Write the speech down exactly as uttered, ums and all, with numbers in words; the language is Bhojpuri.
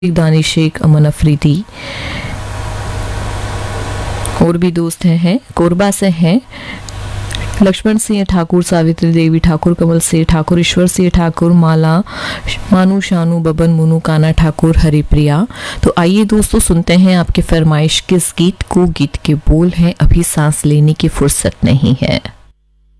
दानिश शेख, अमन अफरीदी और भी दोस्त हैं हैं कोरबा से हैं, लक्ष्मण सिंह ठाकुर, सावित्री देवी ठाकुर, कमल सिंह ठाकुर, ईश्वर सिंह ठाकुर, माला, मानू, शानू, बबन, मुनू, काना ठाकुर, हरिप्रिया। तो आइए दोस्तों सुनते हैं आपके फरमाइश किस गीत को। गीत के बोल हैं, अभी सांस लेने की फुर्सत नहीं है।